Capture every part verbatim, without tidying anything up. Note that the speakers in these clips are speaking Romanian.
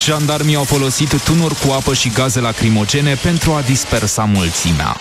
Jandarmii au folosit tunuri cu apă și gaze lacrimogene pentru a dispersa mulțimea.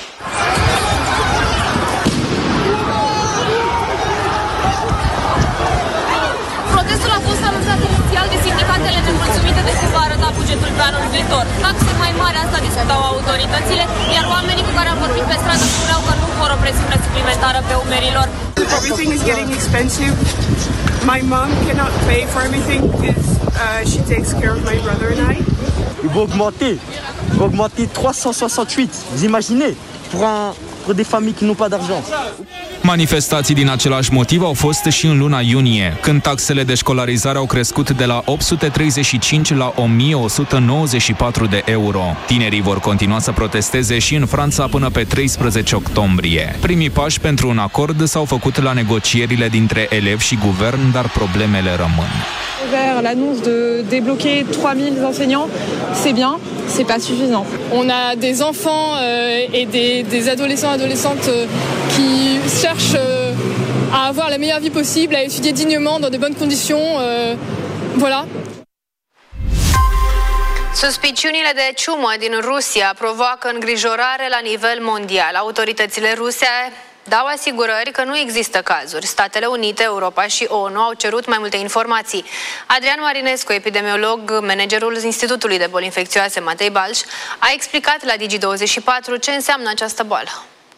Protestul a fost anunțat inițial de sindicatele nemulțumite de cum va arăta bugetul pe anul viitor. Taxe mai mari, asta discutau autoritățile, iar oamenii cu care am vorbit pe stradă spuneau că nu vor o presiune suplimentară pe umerii lor. Everything is getting expensive. My mom cannot pay for everything because uh, she takes care of my brother and I. Il va augmenter, il va augmenter trois cent soixante-huit. Vous imaginez, pour un pour des familles qui n'ont pas d'argent. Manifestații din același motiv au fost și în luna iunie, când taxele de școlarizare au crescut de la opt sute treizeci și cinci la o mie o sută nouăzeci și patru de euro. Tinerii vor continua să protesteze și în Franța până pe treisprezece octombrie. Primii pași pentru un acord s-au făcut la negocierile dintre elevi și guvern, dar problemele rămân. Vers l'annonce de débloquer trois mille enseignants, c'est bien, c'est pas suffisant. On a des enfants euh, et des, des adolescents adolescentes euh, qui cherchent euh, à avoir la meilleure vie possible, à étudier dignement dans de bonnes conditions, euh, voilà. Suspiciunile de ciumă din Rusia provoacă îngrijorare la nivel mondial. Autoritățile ruse dau asigurări că nu există cazuri. Statele Unite, Europa și O N U au cerut mai multe informații. Adrian Marinescu, epidemiolog, managerul Institutului de Boli Infecțioase Matei Balș, a explicat la Digi douăzeci și patru ce înseamnă această boală.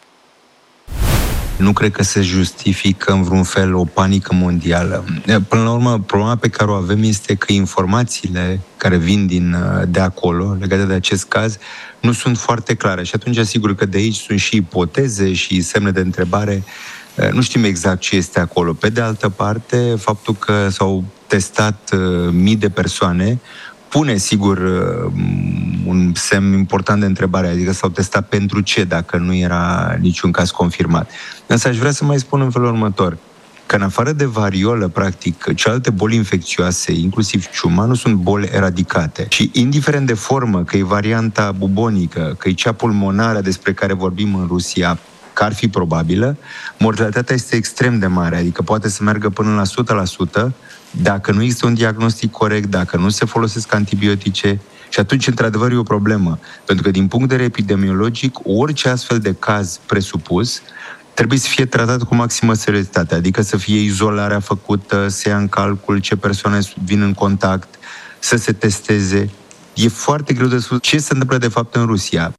Nu cred că se justifică în vreun fel o panică mondială. Până la urmă, problema pe care o avem este că informațiile care vin din, de acolo, legate de acest caz, nu sunt foarte clare. Și atunci, asigur că de aici sunt și ipoteze și semne de întrebare. Nu știm exact ce este acolo. Pe de altă parte, faptul că s-au testat mii de persoane pune, sigur, un semn important de întrebare, adică s-au testat pentru ce, dacă nu era niciun caz confirmat. Însă aș vrea să mai spun în felul următor, că în afară de variolă, practic, celelalte boli infecțioase, inclusiv ciuma, nu sunt boli eradicate. Și indiferent de formă, că e varianta bubonică, că e cea pulmonară despre care vorbim în Rusia, că ar fi probabilă, mortalitatea este extrem de mare, adică poate să meargă până la o sută la sută, dacă nu există un diagnostic corect, dacă nu se folosesc antibiotice, și atunci, într-adevăr, e o problemă. Pentru că, din punct de vedere epidemiologic, orice astfel de caz presupus trebuie să fie tratat cu maximă seriozitate, adică să fie izolarea făcută, să ia în calcul ce persoane vin în contact, să se testeze. E foarte greu de spus ce se întâmplă, de fapt, în Rusia.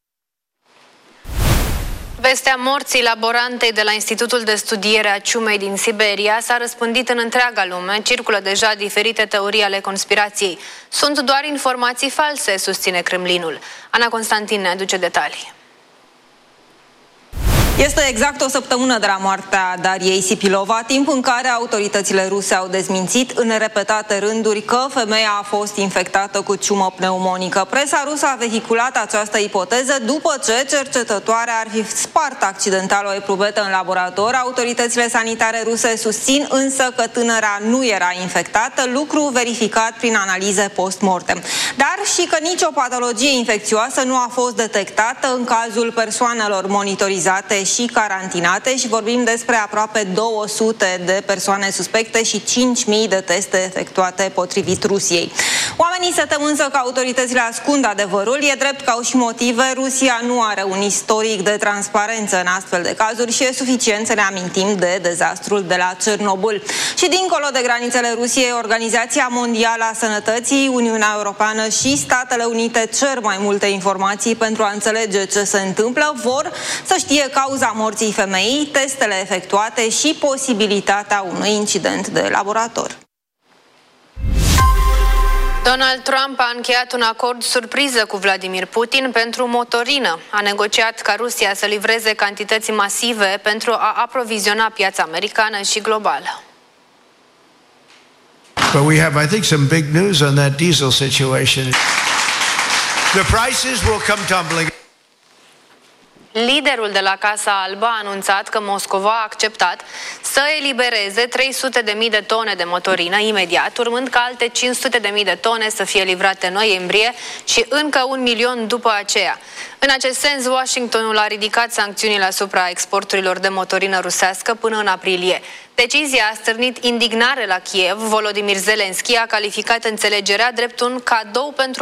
Vestea morții laborantei de la Institutul de Studiere a Ciumei din Siberia s-a răspândit în întreaga lume. Circulă deja diferite teorii ale conspirației. Sunt doar informații false, susține Kremlinul. Ana Constantin ne aduce detalii. Este exact o săptămână de la moartea Dariei Sipilova, timp în care autoritățile ruse au dezmințit în repetate rânduri că femeia a fost infectată cu ciumă pneumonică. Presa rusă a vehiculat această ipoteză după ce cercetătoarea ar fi spart accidental o epruvetă în laborator. Autoritățile sanitare ruse susțin însă că tânăra nu era infectată, lucru verificat prin analize post-mortem. Dar și că nicio patologie infecțioasă nu a fost detectată în cazul persoanelor monitorizate și carantinate, și vorbim despre aproape două sute de persoane suspecte și cinci mii de teste efectuate potrivit Rusiei. Oamenii se tem însă că autoritățile ascund adevărul. E drept că au și motive. Rusia nu are un istoric de transparență în astfel de cazuri și e suficient să ne amintim de dezastrul de la Cernobâl. Și dincolo de granițele Rusiei, Organizația Mondială a Sănătății, Uniunea Europeană și Statele Unite cer mai multe informații pentru a înțelege ce se întâmplă. Vor să știe cauza morții femeii, testele efectuate și posibilitatea unui incident de laborator. Donald Trump a încheiat un acord surpriză cu Vladimir Putin pentru motorină. A negociat ca Rusia să livreze cantități masive pentru a aproviziona piața americană și globală. But we have, I think, some big news on that diesel situation. The prices will come tumbling. Liderul de la Casa Albă a anunțat că Moscova a acceptat să elibereze trei sute de mii de tone de motorină imediat, urmând ca alte cinci sute de mii de tone să fie livrate în noiembrie și încă un milion după aceea. În acest sens, Washingtonul a ridicat sancțiunile asupra exporturilor de motorină rusească până în aprilie. Decizia a stârnit indignare la Kiev. Volodymyr Zelensky a calificat înțelegerea drept un cadou pentru